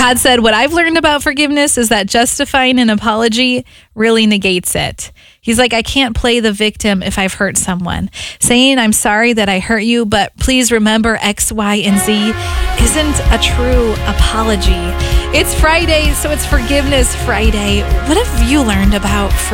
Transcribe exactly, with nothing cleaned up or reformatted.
Todd said, what I've learned about forgiveness is that justifying an apology really negates it. He's like, I can't play the victim if I've hurt someone. Saying I'm sorry that I hurt you, but please remember X, Y, and Z isn't a true apology. It's Friday, so it's Forgiveness Friday. What have you learned about forgiveness?